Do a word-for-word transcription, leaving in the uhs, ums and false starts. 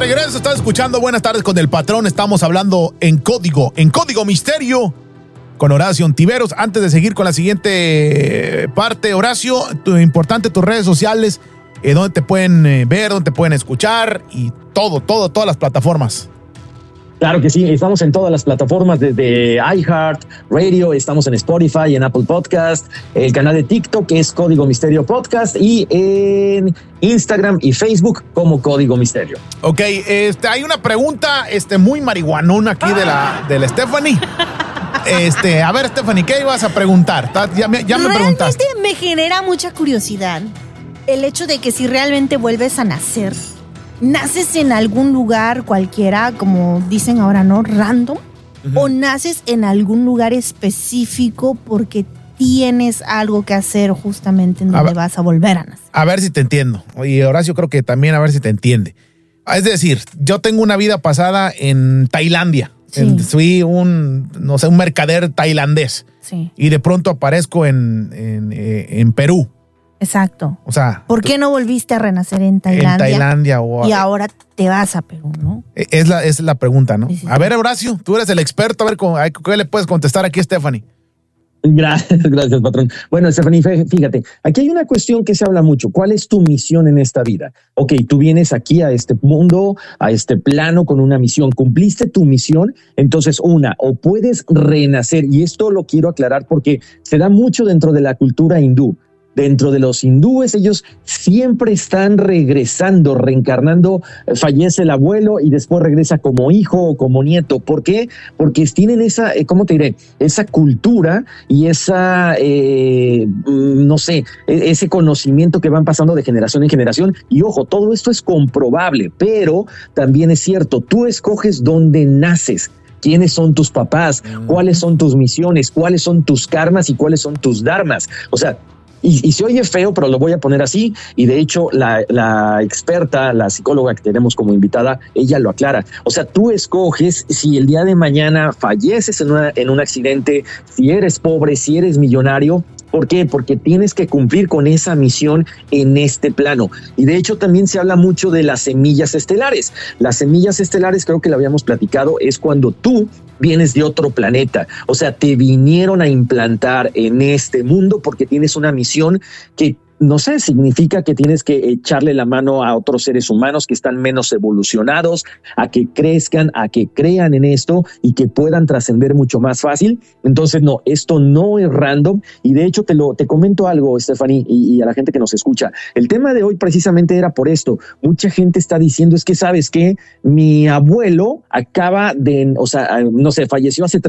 regreso, estás escuchando Buenas Tardes con el Patrón. Estamos hablando en código, en Código Misterio con Horacio Ontiveros. Antes de seguir con la siguiente parte, Horacio, tu, importante tus redes sociales, eh, donde te pueden eh, ver, donde te pueden escuchar y todo, todo, todas las plataformas. Claro que sí, estamos en todas las plataformas, desde iHeart Radio, estamos en Spotify, en Apple Podcast, el canal de TikTok que es Código Misterio Podcast y en Instagram y Facebook como Código Misterio. Ok, este, hay una pregunta este, muy marihuanona aquí de la, de la Stephanie. Este, a ver, Stephanie, ¿qué ibas a preguntar? Ya me, ya me preguntaste. Realmente me genera mucha curiosidad el hecho de que si realmente vuelves a nacer, ¿naces en algún lugar cualquiera, como dicen ahora, no? Random. Uh-huh. ¿O naces en algún lugar específico porque tienes algo que hacer justamente en donde a vas a volver a nacer? A ver si te entiendo. Y Horacio creo que también a ver si te entiende. Es decir, yo tengo una vida pasada en Tailandia. Sí. En, fui un, no sé, un mercader tailandés. Sí. Y de pronto aparezco en, en, en Perú. Exacto. O sea, ¿por qué no volviste a renacer en Tailandia? En Tailandia. O y ahora te vas a Perú, ¿no? Es la, es la pregunta, ¿no? Sí, sí, a sí. ver, Horacio, tú eres el experto. A ver, ¿qué le puedes contestar aquí a Stephanie? Gracias, gracias, patrón. Bueno, Stephanie, fíjate, aquí hay una cuestión que se habla mucho. ¿Cuál es tu misión en esta vida? Ok, tú vienes aquí a este mundo, a este plano con una misión. ¿Cumpliste tu misión? Entonces, una, o puedes renacer, y esto lo quiero aclarar porque se da mucho dentro de la cultura hindú. Dentro de los hindúes, ellos siempre están regresando, reencarnando. Fallece el abuelo y después regresa como hijo o como nieto. ¿Por qué? Porque tienen esa, ¿cómo te diré? Esa cultura y esa, eh, no sé, ese conocimiento que van pasando de generación en generación. Y ojo, todo esto es comprobable, pero también es cierto, tú escoges dónde naces. ¿Quiénes son tus papás? ¿Cuáles son tus misiones? ¿Cuáles son tus karmas y cuáles son tus dharmas? O sea, Y, y se oye feo, pero lo voy a poner así. Y de hecho, la, la experta, la psicóloga que tenemos como invitada, ella lo aclara. O sea, tú escoges si el día de mañana falleces en, una, en un accidente, si eres pobre, si eres millonario. ¿Por qué? Porque tienes que cumplir con esa misión en este plano. Y de hecho también se habla mucho de las semillas estelares. Las semillas estelares, creo que lo habíamos platicado, es cuando tú vienes de otro planeta. O sea, te vinieron a implantar en este mundo porque tienes una misión que, no sé, significa que tienes que echarle la mano a otros seres humanos que están menos evolucionados, a que crezcan, a que crean en esto y que puedan trascender mucho más fácil. Entonces, no, esto no es random. Y de hecho, te lo te comento algo, Stephanie, y, y a la gente que nos escucha. El tema de hoy precisamente era por esto. Mucha gente está diciendo, es que, ¿sabes qué? Mi abuelo acaba de, o sea, no sé, falleció hace tres